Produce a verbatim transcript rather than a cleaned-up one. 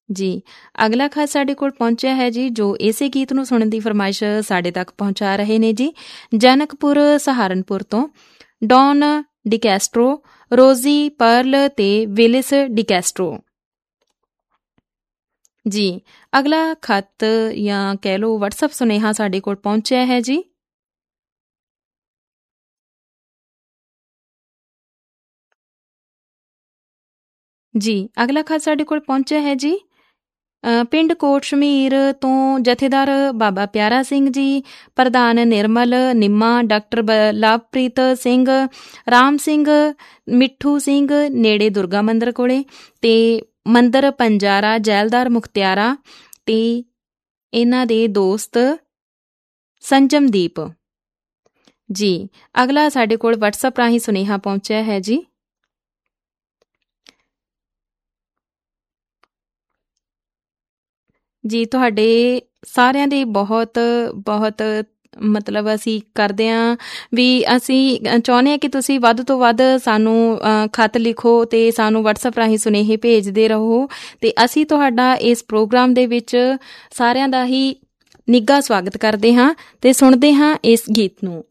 ਜੀ ਅਗਲਾ ਖਤ ਸਾਡੇ ਕੋਲ ਪਹੁੰਚਿਆ ਹੈ ਜੀ, ਜੋ ਇਸੇ ਗੀਤ ਨੂੰ ਸੁਣਨ ਦੀ ਫਰਮਾਇਸ਼ ਸਾਡੇ ਤੱਕ ਪਹੁੰਚਾ ਰਹੇ ਨੇ ਜੀ। ਜਨਕਪੁਰ ਸਹਾਰਨਪੁਰ ਤੋਂ ਡੌਨ ਡਿਕੈਸਟਰੋ, ਰੋਜ਼ੀ ਪਰਲ ਤੇ ਵਿਲਿਸ ਡਿਕੈਸਟਰੋ ਜੀ। ਅਗਲਾ ਖਤ ਜਾਂ ਕਹਿ ਲਓ ਵਟਸਐਪ ਸੁਨੇਹਾ ਸਾਡੇ ਕੋਲ ਪਹੁੰਚਿਆ ਹੈ ਜੀ। ਜੀ ਅਗਲਾ ਖਤ ਸਾਡੇ ਕੋਲ ਪਹੁੰਚਿਆ ਹੈ ਜੀ ਪਿੰਡ ਕੋਟ ਸ਼ਮੀਰ ਤੋਂ ਜਥੇਦਾਰ ਬਾਬਾ ਪਿਆਰਾ ਸਿੰਘ ਜੀ, ਪ੍ਰਧਾਨ ਨਿਰਮਲ ਨਿੰਮਾ, ਡਾਕਟਰ ਬ ਲਵਪ੍ਰੀਤ ਸਿੰਘ, ਰਾਮ ਸਿੰਘ, ਮਿੱਠੂ ਸਿੰਘ ਨੇੜੇ ਦੁਰਗਾ ਮੰਦਰ ਕੋਲੇ, ਤੇ ਮੰਦਰ ਪੰਜਾਰਾ, ਜੈਲਦਾਰ ਮੁਖਤਿਆਰਾ ਤੇ ਇਹਨਾਂ ਦੇ ਦੋਸਤ ਸੰਜਮਦੀਪ ਜੀ। ਅਗਲਾ ਸਾਡੇ ਕੋਲ ਵਟਸਐਪ ਰਾਹੀਂ ਸੁਨੇਹਾ ਪਹੁੰਚਿਆ ਹੈ ਜੀ। ਜੀ ਤੁਹਾਡੇ ਸਾਰਿਆਂ ਦੇ ਬਹੁਤ ਬਹੁਤ ਮਤਲਬ ਅਸੀਂ ਕਰਦੇ ਹਾਂ ਵੀ ਅਸੀਂ ਚਾਹੁੰਦੇ ਹਾਂ ਕਿ ਤੁਸੀਂ ਵੱਧ ਤੋਂ ਵੱਧ ਸਾਨੂੰ ਖਤ ਲਿਖੋ ਅਤੇ ਸਾਨੂੰ ਵਟਸਐਪ ਰਾਹੀਂ ਸੁਨੇਹੇ ਭੇਜਦੇ ਰਹੋ, ਅਤੇ ਅਸੀਂ ਤੁਹਾਡਾ ਇਸ ਪ੍ਰੋਗਰਾਮ ਦੇ ਵਿੱਚ ਸਾਰਿਆਂ ਦਾ ਹੀ ਨਿੱਘਾ ਸਵਾਗਤ ਕਰਦੇ ਹਾਂ ਅਤੇ ਸੁਣਦੇ ਹਾਂ ਇਸ ਗੀਤ ਨੂੰ।